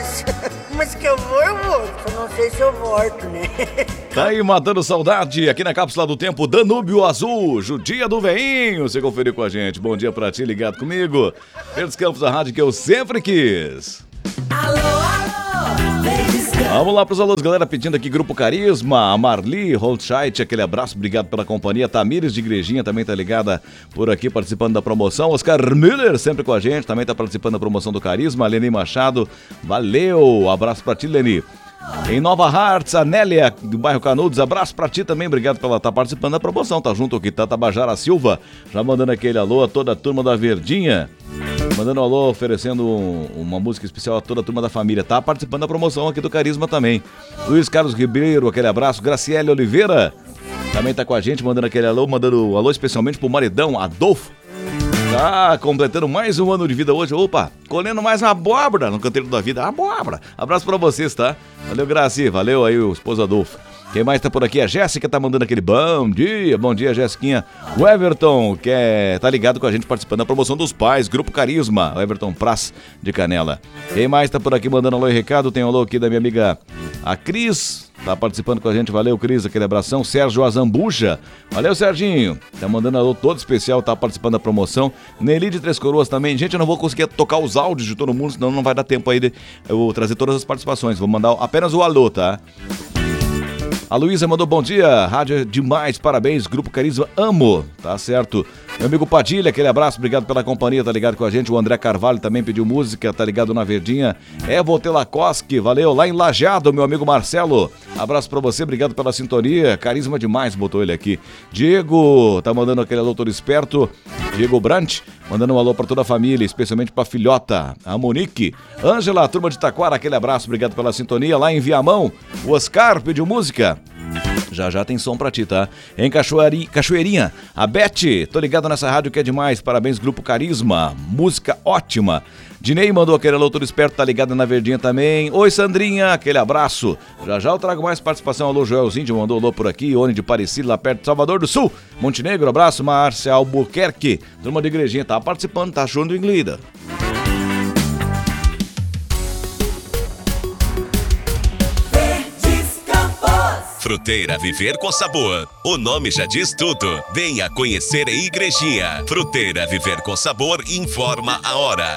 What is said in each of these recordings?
Mas que eu vou, eu não sei se eu volto, né? Tá aí matando saudade aqui na Cápsula do Tempo, Danúbio Azul, Judia do Veinho. Você conferiu com a gente. Bom dia pra ti, ligado comigo. Verdes Campos, da rádio que eu sempre quis. Vamos lá pros alôs, galera, pedindo aqui Grupo Carisma, a Marli Holtscheit, aquele abraço, obrigado pela companhia. Tamires de Igrejinha também tá ligada por aqui, participando da promoção. Oscar Müller sempre com a gente, também tá participando da promoção do Carisma. Leni Machado, valeu, abraço pra ti, Leni. Em Nova Hartz, a Nélia do bairro Canudos, abraço pra ti também, obrigado por ela estar participando da promoção. Tá junto aqui, tá Tabajara Silva, já mandando aquele alô a toda a turma da Verdinha. Mandando um alô, oferecendo uma música especial a toda a turma da família. Tá participando da promoção aqui do Carisma também. Luiz Carlos Ribeiro, aquele abraço. Graciele Oliveira também tá com a gente, mandando aquele alô. Mandando um alô especialmente pro maridão, Adolfo. Tá completando mais um ano de vida hoje. Opa, colhendo mais uma abóbora no canteiro da vida. Abóbora. Abraço pra vocês, tá? Valeu, Graci. Valeu aí, o esposo Adolfo. Quem mais tá por aqui? A Jéssica tá mandando aquele bom dia, Jéssiquinha. O Everton, que tá ligado com a gente, participando da promoção dos pais, Grupo Carisma, o Everton Praz de Canela. Quem mais tá por aqui mandando alô e recado? Tem um alô aqui da minha amiga, a Cris, tá participando com a gente, valeu Cris, aquele abração. Sérgio Azambuja, valeu Serginho, tá mandando alô todo especial, tá participando da promoção. Nelly de Três Coroas também, gente, eu não vou conseguir tocar os áudios de todo mundo, senão não vai dar tempo aí de eu trazer todas as participações, vou mandar apenas o alô, tá? A Luísa mandou bom dia, rádio é demais, parabéns, Grupo Carisma, amo, tá certo. Meu amigo Padilha, aquele abraço, obrigado pela companhia, tá ligado com a gente. O André Carvalho também pediu música, tá ligado na Verdinha. Evo Telakoski, valeu, lá em Lajeado, meu amigo Marcelo. Abraço pra você, obrigado pela sintonia, carisma demais, botou ele aqui. Diego, tá mandando aquele alô todo esperto. Diego Brant, mandando um alô pra toda a família, especialmente pra filhota, a Monique. Ângela, turma de Taquara, aquele abraço, obrigado pela sintonia. Lá em Viamão, o Oscar pediu música. Já tem som pra ti, tá? Em Cachoeirinha, a Beth, tô ligado nessa rádio que é demais, parabéns Grupo Carisma, música ótima. Dinei mandou aquele alô todo esperto, tá ligado na Verdinha também. Oi Sandrinha, aquele abraço. Já eu trago mais participação, alô Joelzinho, mandou alô por aqui, Oni de Parecida, lá perto de Salvador do Sul. Montenegro, abraço, Márcia Albuquerque, turma de Igrejinha, tá participando, tá achando inglida. Fruteira Viver com Sabor. O nome já diz tudo. Venha conhecer a Igrejinha. Fruteira Viver com Sabor informa a hora.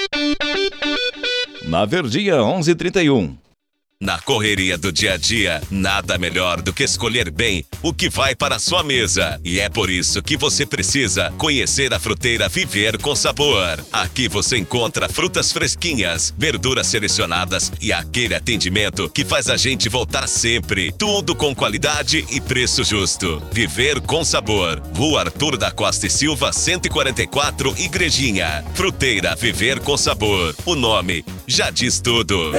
Na Verdinha, 11h31. Na correria do dia a dia, nada melhor do que escolher bem o que vai para a sua mesa. E é por isso que você precisa conhecer a Fruteira Viver com Sabor. Aqui você encontra frutas fresquinhas, verduras selecionadas e aquele atendimento que faz a gente voltar sempre. Tudo com qualidade e preço justo. Viver com Sabor. Rua Arthur da Costa e Silva, 144, Igrejinha. Fruteira Viver com Sabor. O nome já diz tudo.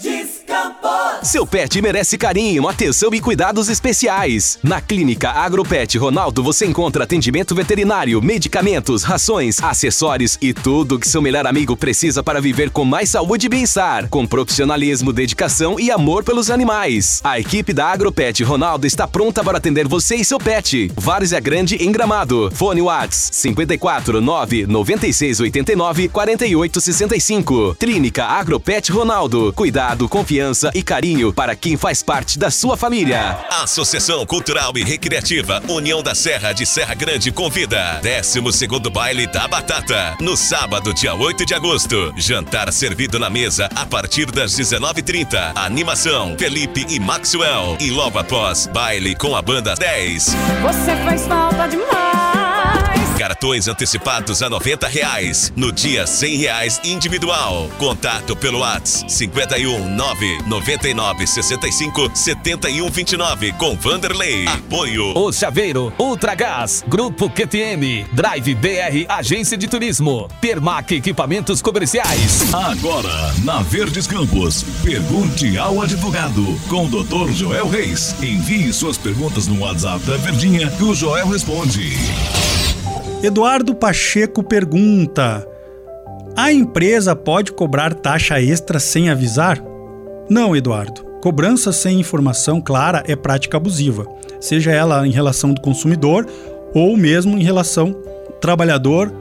Seu pet merece carinho, atenção e cuidados especiais. Na Clínica Agropet Ronaldo você encontra atendimento veterinário, medicamentos, rações, acessórios e tudo que seu melhor amigo precisa para viver com mais saúde e bem-estar, com profissionalismo, dedicação e amor pelos animais. A equipe da Agropet Ronaldo está pronta para atender você e seu pet. Várzea Grande em Gramado. Fone Whats 54 9 96 89 48 65. Clínica Agropet Ronaldo. Cuidado, confiança e carinho para quem faz parte da sua família. Associação Cultural e Recreativa União da Serra de Serra Grande convida 12º Baile da Batata, no sábado, dia 8 de agosto. Jantar servido na mesa a partir das 19h30. Animação, Felipe e Maxwell. E logo após, baile com a banda 10. Você faz falta demais. Cartões antecipados a R$90. No dia, R$100 individual. Contato pelo WhatsApp 51 999 65 71 29 com Vanderlei. Apoio O Chaveiro, Ultragás, Grupo QTM, Drive BR Agência de Turismo, Permac Equipamentos Comerciais. Agora, na Verdes Campos, pergunte ao advogado com o Dr. Joel Reis. Envie suas perguntas no WhatsApp da Verdinha que o Joel responde. Eduardo Pacheco pergunta: a empresa pode cobrar taxa extra sem avisar? Não, Eduardo. Cobrança sem informação clara é prática abusiva, seja ela em relação do consumidor ou mesmo em relação trabalhador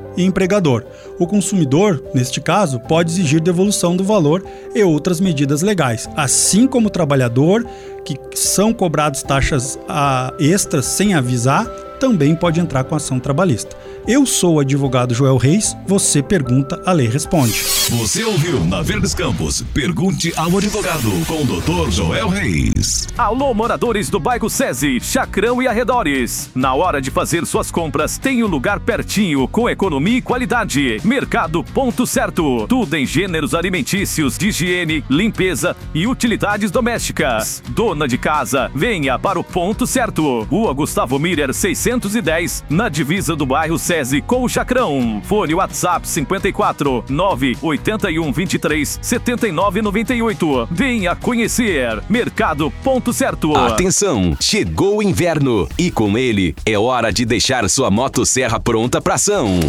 e empregador. O consumidor, neste caso, pode exigir devolução do valor e outras medidas legais, assim como o trabalhador, que são cobrados taxas extras sem avisar, também pode entrar com ação trabalhista. Eu sou o advogado Joel Reis, você pergunta, a lei responde. Você ouviu na Verdes Campos, pergunte ao advogado com o Dr. Joel Reis. Alô, moradores do bairro SESI, Chacrão e arredores. Na hora de fazer suas compras, tem um lugar pertinho, com economia e qualidade. Mercado Ponto Certo. Tudo em gêneros alimentícios, de higiene, limpeza e utilidades domésticas. Dona de casa, venha para o Ponto Certo. Rua Gustavo Miller, 610, na divisa do bairro SESI com o Chacrão. Fone WhatsApp 54 981 23 79 98. Venha conhecer. Mercado Ponto Certo. Atenção, chegou o inverno e com ele é hora de deixar sua motosserra pronta para ação.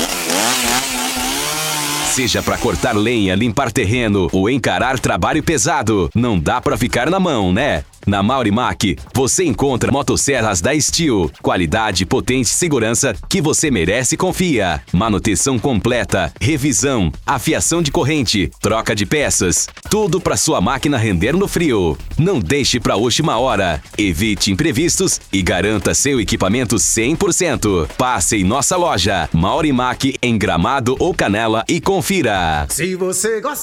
Seja para cortar lenha, limpar terreno ou encarar trabalho pesado, não dá para ficar na mão, né? Na Maurimac, você encontra motosserras da Steel, qualidade, potência e segurança que você merece e confia. Manutenção completa, revisão, afiação de corrente, troca de peças, tudo para sua máquina render no frio. Não deixe para a última hora. Evite imprevistos e garanta seu equipamento 100%. Passe em nossa loja, Maurimac, em Gramado ou Canela e confira. Se você gosta